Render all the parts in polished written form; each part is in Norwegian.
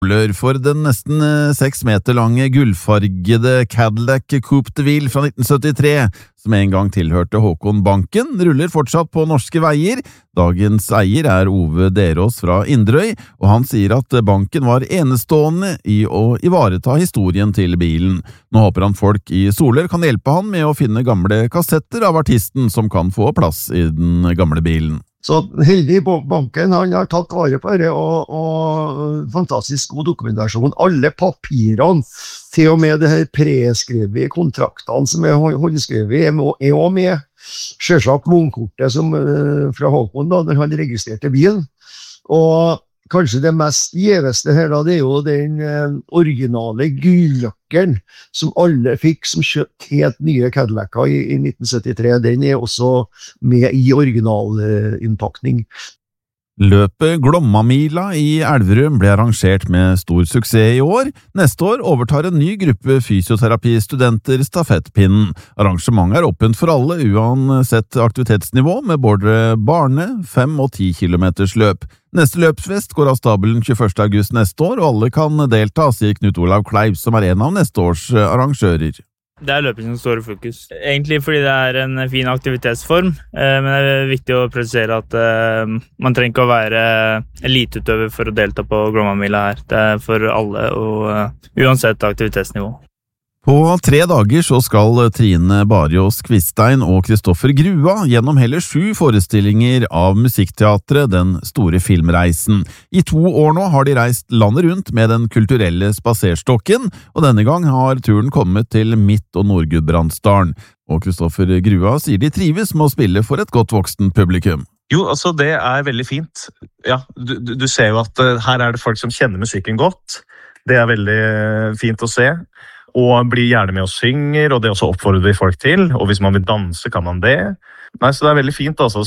For den nesten 6 meter lange gullfargede Cadillac Coupe de Ville fra 1973, som en gang tilhørte Håkon Banken, ruller fortsatt på norske veier. Dagens eier er Ove Derås fra Inderøy, og han sier at banken var enestående i å ivareta historien til bilen. Nå håper han folk i Solør kan hjelpe han med å finne gamle kassetter av artisten som kan få plass i den gamle bilen. Så heldig banken, han har tatt vare på det, og fantastisk god dokumentasjon. Alle papirene, til og med det her preskrevet kontraktene som håndskrevet, er også med. Selvsagt vognkortet fra Håkon da, når han registrerte bilen. Og kanskje det mest gjeveste her da, det er jo den originale gullnøkkelen som alle fikk som kjøpt helt nye Cadillac'er i 1973. Den er også med i originalinnpakning. Løpet Glommamila i Elverum ble arrangert med stor suksess i år. Neste år overtar en ny gruppe fysioterapistudenter stafettpinnen. Arrangementet er åpent for alle, uansett aktivitetsnivå, med både barne-, 5- og 10 kilometers løp. Neste løpsfest går av stabelen 21. august neste år, og alle kan delta, sier Knut Olav Kleiv, som er en av neste års arrangører. Det er løping som står i fokus. Egentlig fordi det er en fin aktivitetsform, men det er viktig å presisere at man trenger ikke å være eliteutøver for å delta på Glommamila her. Det er for alle, og uansett aktivitetsnivå. På 3 dager så skal Trine Barjås Kviststein og Kristoffer Grua gjennom hele 7 forestillinger av musikkteatret Den store filmreisen. I 2 år nå har de reist landet rundt med den kulturelle spaserstokken, og denne gang har turen kommet til Midt- og Nord-Gudbrandsdalen. Og Kristoffer Grua sier de trives med å spille for et godt voksen publikum. Jo, altså det er veldig fint. Ja, du ser jo at her er det folk som kjenner musikken godt. Det er veldig fint å se. Og blir gjerne med og synger, og det også oppfordrer vi folk til. Og hvis man vil danse, kan man det. Nei, så det er veldig fint altså,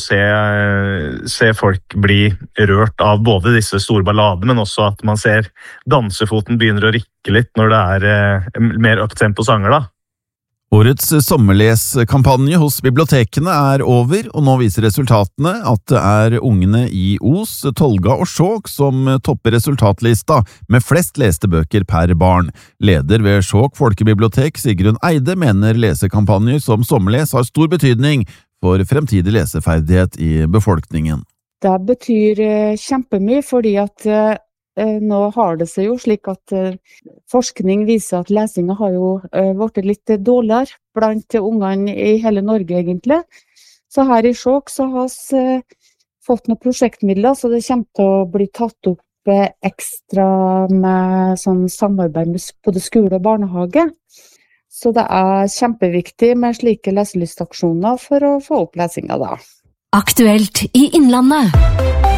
å se folk bli rørt av både disse store balladene, men også at man ser dansefoten begynner å rikke litt når det er mer uptempo sanger da. Årets sommerleskampanje hos bibliotekene er over, og nå viser resultatene at det er ungene i Os, Tolga og Skjåk som topper resultatlista med flest leste bøker per barn. Leder ved Skjåk folkebibliotek, Sigrun Eide, mener lesekampanjer som sommerles har stor betydning for fremtidig leseferdighet i befolkningen. Det betyr kjempemye, fordi at nå har det seg jo slik at forskning viser at lesingen har jo vært litt dårligere blant ungene i hele Norge egentlig. Så her i Skjåk så har vi fått noen prosjektmidler, så det kommer til å bli tatt opp ekstra med sånn samarbeid med både skole og barnehage. Så det er kjempeviktig med slike leselystaksjoner for å få opp lesingen da. Aktuelt i Innlandet.